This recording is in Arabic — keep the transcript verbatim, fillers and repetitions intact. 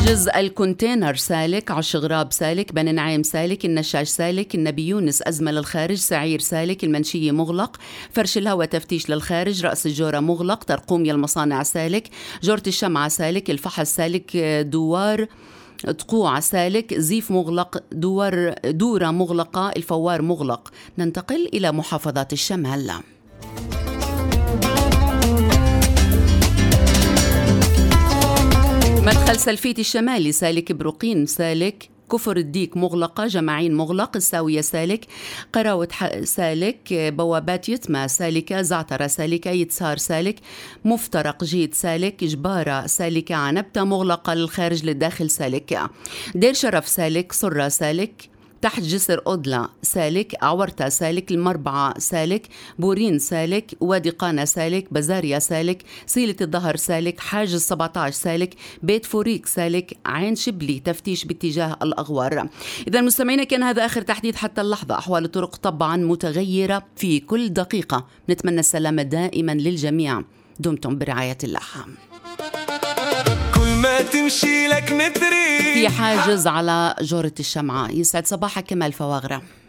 حاجز الكونتينر سالك، عش غراب سالك، بني نعيم سالك، النشاش سالك، النبي يونس أزمة للخارج، سعير سالك، المنشية مغلق، فرش الهوى تفتيش للخارج، رأس الجورة مغلق، ترقوميا المصانع سالك، جورة الشمعة سالك، الفحص سالك، دوار تقوع سالك، زيف مغلق، دور دورة مغلقة، الفوار مغلق. ننتقل إلى محافظات الشمال. مدخل سلفيت الشمالي سالك، بروقين سالك، كفر الديك مغلقة، جماعين مغلق، الساوية سالك، قراوة سالك، بوابات يتمى سالكة، زعترة سالكة، يتسار سالك، مفترق جيد سالك، جبارة سالكة، عنبتة مغلقة للخارج للداخل سالكة، دير شرف سالك، صرة سالك، تحت جسر أودلا سالك، عورتا سالك، المربعة سالك، بورين سالك، وادي قانا سالك، بزاريا سالك، سيلة الظهر سالك، حاجز سبعة عشر سالك، بيت فوريك سالك، عين شبلي تفتيش باتجاه الأغوار. إذا مستمعينا كان هذا آخر تحديث حتى اللحظة. أحوال الطرق طبعا متغيرة في كل دقيقة. نتمنى السلامة دائما للجميع. دمتم برعاية الله. ما تمشي لك ندري في حاجز على جورة الشمعة. يسعد صباحك كمال فواغرة.